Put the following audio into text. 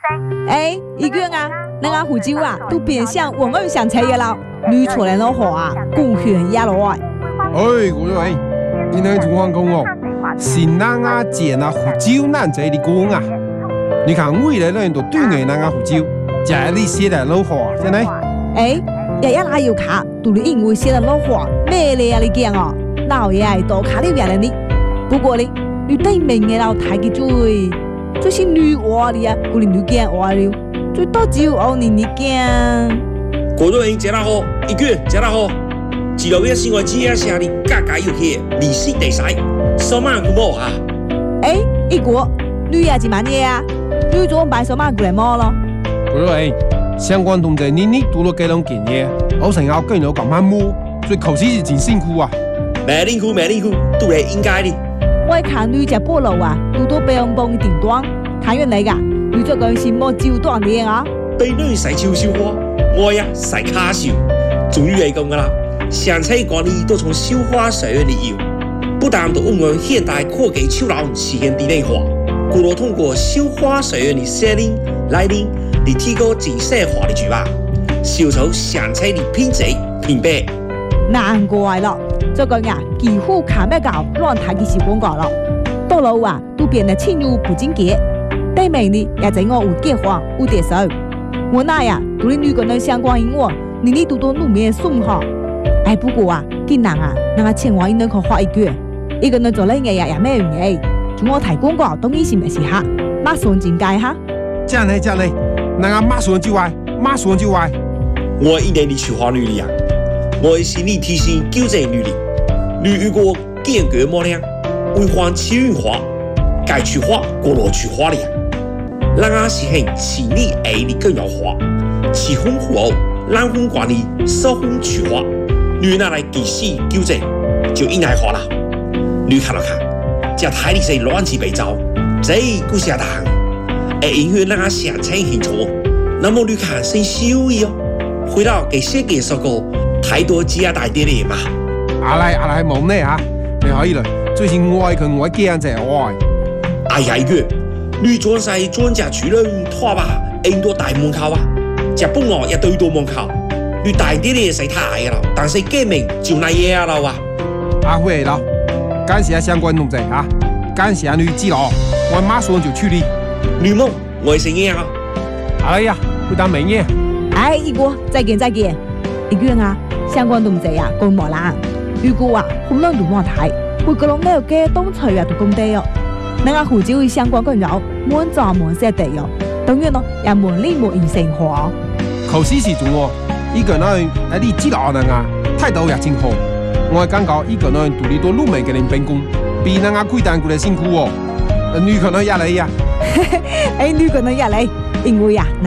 哎，一个啊，那个胡椒啊，都变相往外上车的了。你出来的话啊，贡献也落来。 哎，我说哎，今天情况讲哦，新人啊、剪啊、胡椒难在你讲啊。你看未来人都对眼那个胡椒，假你写的老话，真的。 哎，爷爷哪有卡？都是因为写的老话，咩嚟啊？你讲哦，老爷系多卡你原来你。不過你對面嘅老太嘅最是女話哩啊，古年女講話了，最多就我年你講。 果多人食得好，一個月食得好，自由嘅生活只係寫你家家有氣，利息地使，收萬股冇啊！ 哎，一個女也是乜嘢啊？女做買收萬股嚟摸咯。 果多人相關同志年讀到幾種經驗，我成日跟人講慢摸，所以考試是真辛苦啊。 沒辛苦，都係應該的。 我看你只菠蘿啊，都到被人幫頂端，睇完你噶，你做個什麼招斷嘅啊？ 被女使悄悄花，我呀使卡笑。終於係咁噶啦，上車管理都從繡花學院裡有，不但都運用現代科技手勞實現地內化，故落通過繡花學院的設定、來臨，嚟提高精細化的舉辦，消除上車的品質品牌。 難怪咯。這個呀，幾乎看不到亂睇嘅小廣告咯，道路啊都變得輕如不經結，對面呢也在我有結婚有點數，我那呀對你個人相關因我，你都到路面送哈，哎不過啊，見人啊，那個千萬人可花一句，一個人做呢嘢呀也咩用嘅，仲我睇廣告當然是咪是哈，馬上進階哈， 真係，那個馬上就來。 我一年的去花女力啊，我心理提醒糾正女力。你如果堅決模樣，違反氣運化，該去化過落去化了。咱啊是很清理 A 的更要化，氣風戶後，冷風管理，少風去化。你拿來及時糾正，就應該化了。你看了看，這台裡是亂七八糟，這個下當，會影響咱啊上車行錯。那麼你看先修一哦，回到給設計說過，太多只大啲嚟嘛。 阿來冇呢嚇，你可以來。最近我驚就係愛。 哎呀個，你裝晒專家去了拖吧，很多大門口啊，這本來一堆多門口，你大啲嘅係太嘅啦，但是革命就那嘢啦哇。 阿會啦，感謝相關同志嚇，感謝你指導，我馬上就處理。 你冇，我係嘢啊。 哎呀，不當沒嘢。 哎，一個再見，一個啊，相關同志啊，講冇啦。如果啊，好多人都冇睇，會覺得呢個嘅東菜啊都咁低哦。那個胡椒相關嘅肉，滿裝滿色地哦，當然咯，也滿裡滿現成化。 考試時仲喎，一個人喺你指導人啊，態度也真好。我係感覺一個人獨立到路面嘅人辦公，比人家規單過嚟辛苦哦。女可能也嚟呀。 哎，女可能也嚟，因為啊。